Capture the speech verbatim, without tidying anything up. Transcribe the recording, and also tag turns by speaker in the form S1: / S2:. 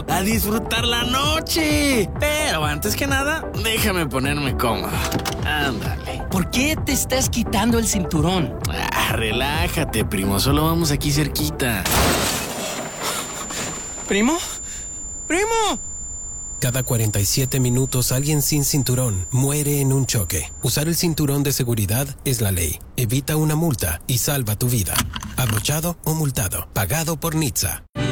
S1: amigo, a disfrutar la noche. Pero antes que nada, déjame ponerme cómodo. Ándale.
S2: ¿Por qué te estás quitando el cinturón?
S1: Ah, relájate, primo, solo vamos aquí cerquita.
S2: ¿Primo? ¡Primo!
S3: Cada cuarenta y siete minutos alguien sin cinturón muere en un choque. Usar el cinturón de seguridad es la ley. Evita una multa y salva tu vida. Abrochado o multado. Pagado por N H T S A.